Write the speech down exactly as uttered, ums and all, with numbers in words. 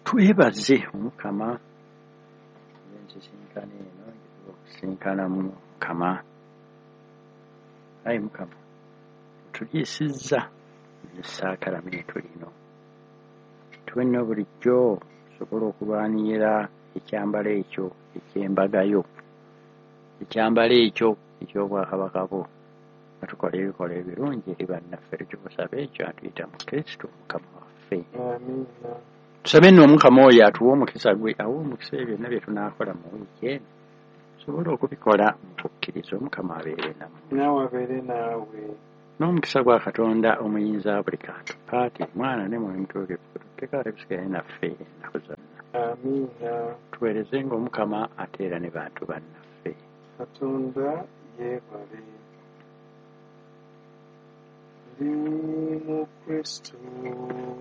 twebaze Omukama ensisinkano eno okusinkanamu Mukama. Ayi Mukama tuliisizza essaakalamentu lino, tuwe nno bulijjo tusobole okulwanirira ekyambalo ekyo eky'embagayo, ekyambalo ekyo eky'obwakabaka bwo, nga tukola ebikola ebirungi eri bannaffe. Tukusaba ekyo atuyita mu Kristo Mukama waffe. Amiina. Tusabe nno Omukama oyo atuwa omukisa gwe, awa omukisa byonna bye tunaakola mu wiiki eno tusobole okubikola mu kukkiriza. Omukama abeere nammwe. Naawe abeere naawe. N'omukisa gwa Katonda omuyinza buli kantu Paati Mwana ne Mwoyo Mutuukirivu tuteekala bisigale naffe ennaku zonna. Amiina. Tuweerezenga Omukama ate era ne bantu bannaffe. Katonda yeebale. Ndi mu Kristo.